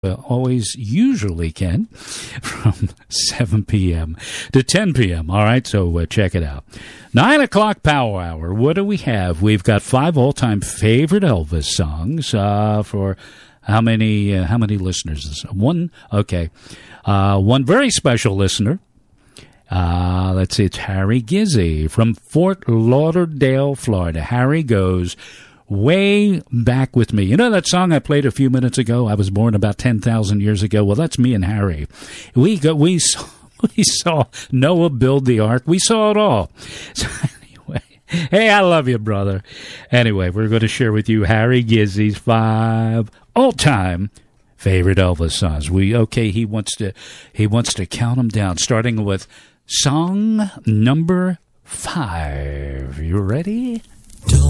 always usually can from 7 p.m. to 10 p.m. All right, so check it out. 9 o'clock Power Hour. What do we have? We've got 5 all-time favorite Elvis songs for how many listeners? One? Okay. One very special listener. Let's see, it's Harry Gizzy from Fort Lauderdale, Florida. Harry goes way back with me. You know that song I played a few minutes ago? I was born about 10,000 years ago. Well, that's me and Harry. We saw Noah build the ark. We saw it all. So anyway, hey, I love you, brother. Anyway, we're going to share with you Harry Gizzy's 5 all-time favorite Elvis songs. He wants to count them down, starting with song number 5. You ready?